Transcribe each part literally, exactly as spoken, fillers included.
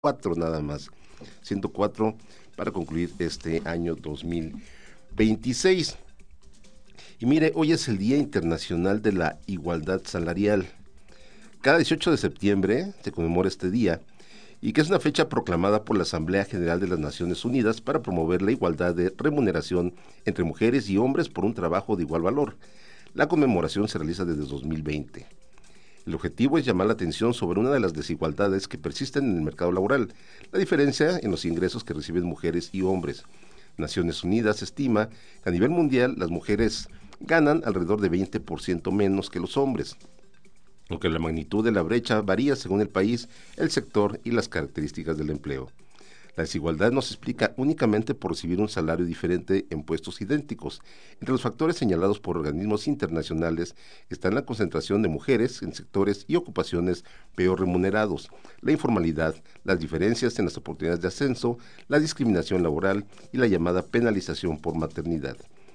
Cuatro nada más, ciento cuatro para concluir este año dos mil veintiséis. Y mire, hoy es el Día Internacional de la Igualdad Salarial. Cada dieciocho de septiembre se conmemora este día, y que es una fecha proclamada por la Asamblea General de las Naciones Unidas para promover la igualdad de remuneración entre mujeres y hombres por un trabajo de igual valor. La conmemoración se realiza desde dos mil veinte. El objetivo es llamar la atención sobre una de las desigualdades que persisten en el mercado laboral, la diferencia en los ingresos que reciben mujeres y hombres. Naciones Unidas estima que a nivel mundial las mujeres ganan alrededor de veinte por ciento menos que los hombres, aunque la magnitud de la brecha varía según el país, el sector y las características del empleo. La desigualdad no se explica únicamente por recibir un salario diferente en puestos idénticos. Entre los factores señalados por organismos internacionales están la concentración de mujeres en sectores y ocupaciones peor remunerados, la informalidad, las diferencias en las oportunidades de ascenso, la discriminación laboral y la llamada penalización por maternidad.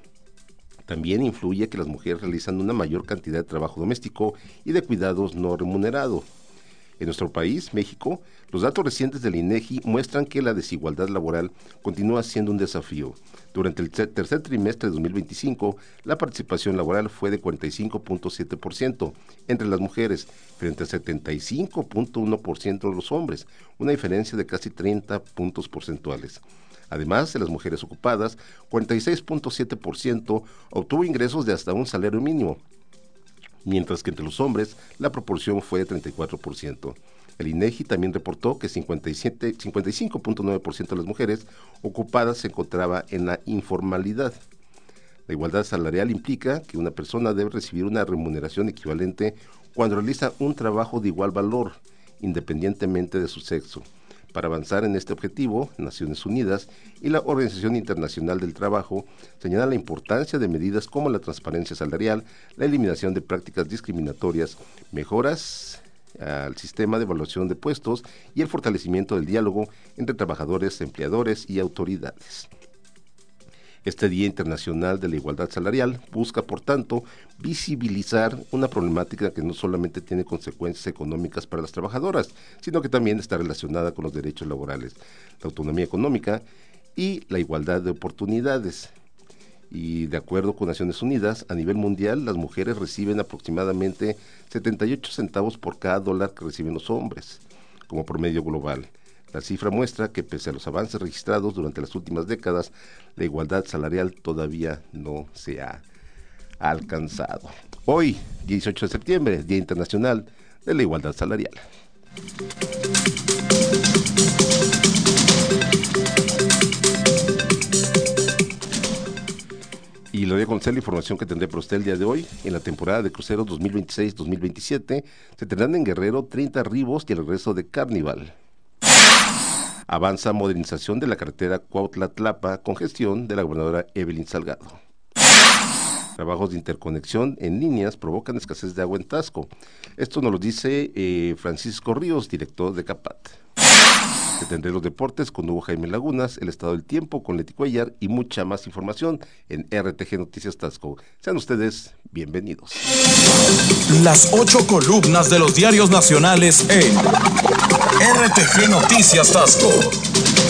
También influye que las mujeres realizan una mayor cantidad de trabajo doméstico y de cuidados no remunerado. En nuestro país, México, los datos recientes del INEGI muestran que la desigualdad laboral continúa siendo un desafío. Durante el tercer trimestre de dos mil veinticinco, la participación laboral fue de cuarenta y cinco punto siete por ciento entre las mujeres, frente a setenta y cinco punto uno por ciento de los hombres, una diferencia de casi treinta puntos porcentuales. Además, de las mujeres ocupadas, cuarenta y seis punto siete por ciento obtuvo ingresos de hasta un salario mínimo, mientras que entre los hombres la proporción fue de treinta y cuatro por ciento. El INEGI también reportó que cincuenta y siete, cincuenta y cinco punto nueve por ciento de las mujeres ocupadas se encontraba en la informalidad. La igualdad salarial implica que una persona debe recibir una remuneración equivalente cuando realiza un trabajo de igual valor, independientemente de su sexo. Para avanzar en este objetivo, Naciones Unidas y la Organización Internacional del Trabajo señalan la importancia de medidas como la transparencia salarial, la eliminación de prácticas discriminatorias, mejoras al sistema de evaluación de puestos y el fortalecimiento del diálogo entre trabajadores, empleadores y autoridades. Este Día Internacional de la Igualdad Salarial busca, por tanto, visibilizar una problemática que no solamente tiene consecuencias económicas para las trabajadoras, sino que también está relacionada con los derechos laborales, la autonomía económica y la igualdad de oportunidades. Y de acuerdo con Naciones Unidas, a nivel mundial, las mujeres reciben aproximadamente setenta y ocho centavos por cada dólar que reciben los hombres, como promedio global. La cifra muestra que pese a los avances registrados durante las últimas décadas, la igualdad salarial todavía no se ha alcanzado. Hoy, dieciocho de septiembre, Día Internacional de la Igualdad Salarial. Y le voy a conocer la información que tendré para usted el día de hoy. En la temporada de cruceros dos mil veintiséis dos mil veintisiete se tendrán en Guerrero treinta arribos y el regreso de Carnival. Avanza modernización de la carretera Cuautla-Tlapa con gestión de la gobernadora Evelyn Salgado. Trabajos de interconexión en líneas provocan escasez de agua en Taxco. Esto nos lo dice eh, Francisco Ríos, director de CAPAT. Que tendré los deportes con Hugo Jaime Lagunas, el estado del tiempo con Leti Cuellar y mucha más información en R T G Noticias Taxco. Sean ustedes bienvenidos. Las ocho columnas de los diarios nacionales en R T G Noticias Taxco.